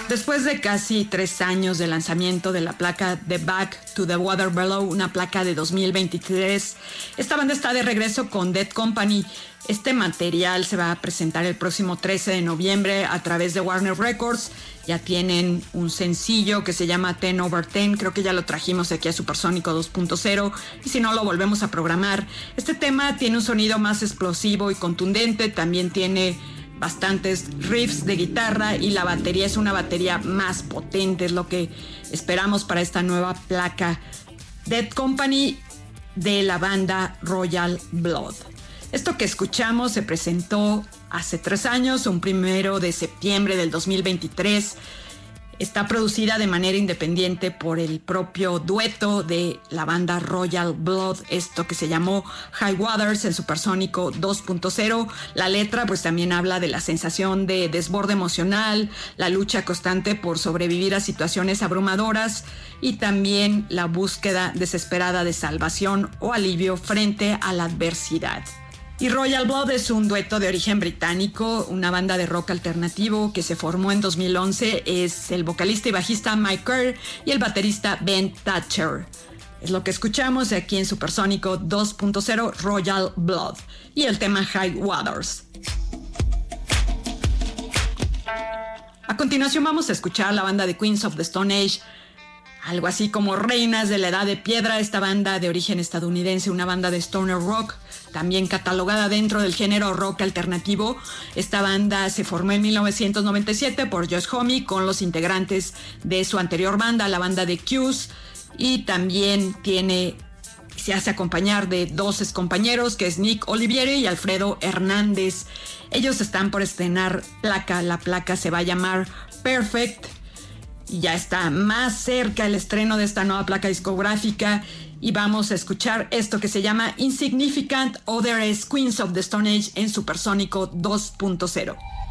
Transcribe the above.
Después de casi 3 años de lanzamiento de la placa The Back to the Water Below, una placa de 2023, esta banda está de regreso con Dead Company. Este material se va a presentar el próximo 13 de noviembre a través de Warner Records. Ya tienen un sencillo que se llama 10/10, creo que ya lo trajimos aquí a Supersónico 2.0 y si no lo volvemos a programar. Este tema tiene un sonido más explosivo y contundente, también tiene bastantes riffs de guitarra y la batería es una batería más potente, es lo que esperamos para esta nueva placa Dead Company de la banda Royal Blood. Esto que escuchamos se presentó hace 3 años, un 1 de septiembre del 2023. Está producida de manera independiente por el propio dueto de la banda Royal Blood, esto que se llamó High Waters en Supersónico 2.0. La letra pues también habla de la sensación de desborde emocional, la lucha constante por sobrevivir a situaciones abrumadoras y también la búsqueda desesperada de salvación o alivio frente a la adversidad. Y Royal Blood es un dueto de origen británico, una banda de rock alternativo que se formó en 2011. Es el vocalista y bajista Mike Kerr y el baterista Ben Thatcher. Es lo que escuchamos aquí en Supersónico 2.0, Royal Blood, y el tema High Waters. A continuación vamos a escuchar a la banda de Queens of the Stone Age, algo así como reinas de la edad de piedra. Esta banda de origen estadounidense, una banda de stoner rock, también catalogada dentro del género rock alternativo. Esta banda se formó en 1997 por Josh Homme con los integrantes de su anterior banda, la banda de Q's, y también se hace acompañar de 2 excompañeros, que es Nick Olivieri y Alfredo Hernández. Ellos están por estrenar placa, la placa se va a llamar Perfect, y ya está más cerca el estreno de esta nueva placa discográfica. Y vamos a escuchar esto que se llama Insignificant Other es Queens of the Stone Age en Supersónico 2.0.